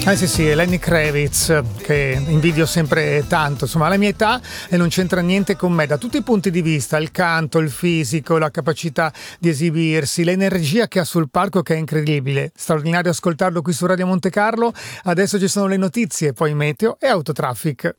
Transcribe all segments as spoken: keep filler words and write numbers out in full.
Eh sì sì, è Lenny Kravitz, che invidio sempre tanto, insomma alla mia età, e non c'entra niente con me da tutti i punti di vista, il canto, il fisico, la capacità di esibirsi, l'energia che ha sul palco, che è incredibile, straordinario ascoltarlo qui su Radio Monte Carlo. Adesso ci sono le notizie, poi meteo e autotraffic.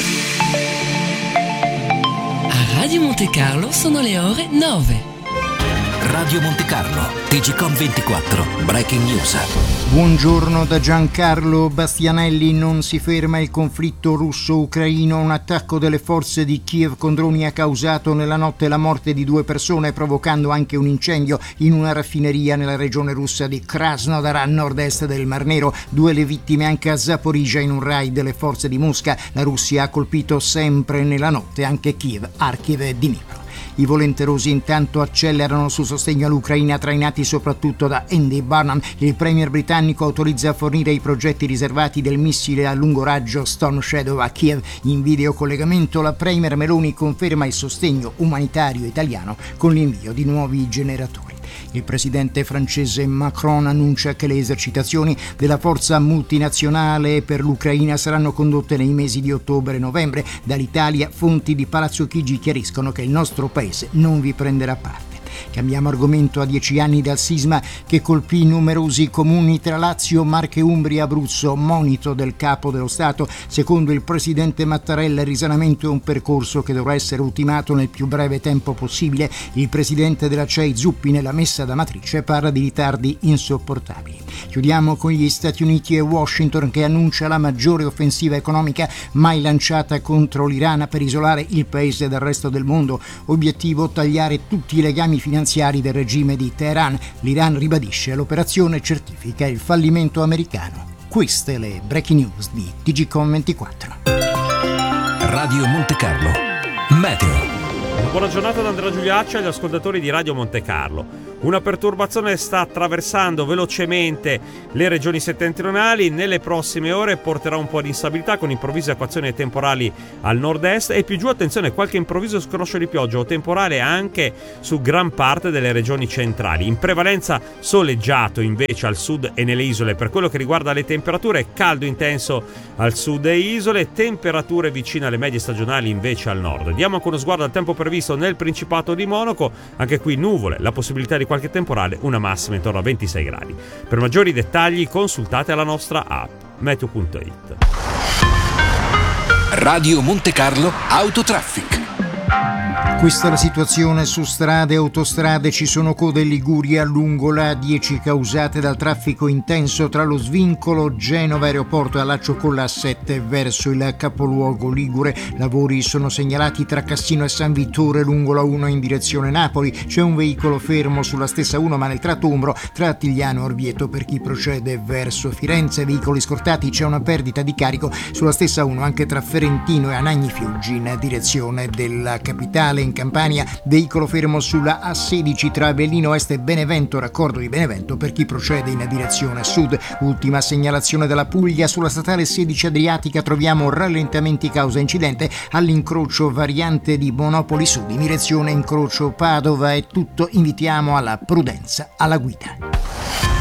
A Radio Monte Carlo sono le ore nove. Radio Monte Carlo, T G Com ventiquattro, Breaking News. Buongiorno da Giancarlo Bastianelli. Non si ferma il conflitto russo-ucraino. Un attacco delle forze di Kiev con droni ha causato nella notte la morte di due persone, provocando anche un incendio in una raffineria nella regione russa di Krasnodar, a nord-est del Mar Nero. Due le vittime anche a Zaporizhzhia in un raid delle forze di Mosca. La Russia ha colpito sempre nella notte anche Kiev, Kharkiv e Dnipro. I volenterosi intanto accelerano sul sostegno all'Ucraina, trainati soprattutto da Andy Burnham. Il premier britannico autorizza a fornire i progetti riservati del missile a lungo raggio Storm Shadow a Kiev. In videocollegamento la premier Meloni conferma il sostegno umanitario italiano con l'invio di nuovi generatori. Il presidente francese Macron annuncia che le esercitazioni della forza multinazionale per l'Ucraina saranno condotte nei mesi di ottobre e novembre. Dall'Italia fonti di Palazzo Chigi chiariscono che il nostro paese non vi prenderà parte. Cambiamo argomento. A dieci anni dal sisma che colpì numerosi comuni tra Lazio, Marche, Umbria e Abruzzo. Monito del capo dello Stato. Secondo il presidente Mattarella il risanamento è un percorso che dovrà essere ultimato nel più breve tempo possibile. Il presidente della C E I Zuppi, nella messa da matrice, parla di ritardi insopportabili. Chiudiamo con gli Stati Uniti e Washington, che annuncia la maggiore offensiva economica mai lanciata contro l'Iran per isolare il paese dal resto del mondo. Obiettivo: tagliare tutti i legami finanziari del regime di Teheran. L'Iran ribadisce l'operazione certifica il fallimento americano. Queste le breaking news di T G Com ventiquattro. Radio Monte Carlo, meteo. Buona giornata da Andrea Giuliacci agli ascoltatori di Radio Monte Carlo. Una perturbazione sta attraversando velocemente le regioni settentrionali. Nelle prossime ore porterà un po' di instabilità con improvvise acquazzoni temporali al nord-est e più giù, attenzione, qualche improvviso scroscio di pioggia o temporale anche su gran parte delle regioni centrali. In prevalenza soleggiato invece al sud e nelle isole. Per quello che riguarda le temperature, caldo intenso al sud e isole, temperature vicine alle medie stagionali invece al nord. Diamo anche uno sguardo al tempo previsto nel Principato di Monaco. Anche qui nuvole, la possibilità di qualche temporale, una massima intorno a ventisei gradi. Per maggiori dettagli consultate la nostra app meteo punto it. Radio Monte Carlo Autotraffic. Questa è la situazione su strade e autostrade. Ci sono code in Liguria lungo la A dieci causate dal traffico intenso tra lo svincolo Genova Aeroporto e allaccio con la A sette verso il capoluogo ligure. Lavori sono segnalati tra Cassino e San Vittore lungo la uno in direzione Napoli. C'è un veicolo fermo sulla stessa uno ma nel tratto umbro tra Attigliano e Orvieto per chi procede verso Firenze. Veicoli scortati, c'è una perdita di carico sulla stessa uno anche tra Ferentino e Anagni Fiuggi in direzione della capitale. In Campania, veicolo fermo sulla A sedici tra Avellino Est e Benevento, raccordo di Benevento per chi procede in direzione sud. Ultima segnalazione della Puglia, sulla statale sedici Adriatica troviamo rallentamenti causa incidente all'incrocio variante di Monopoli Sud in direzione incrocio Padova. È tutto, invitiamo alla prudenza alla guida.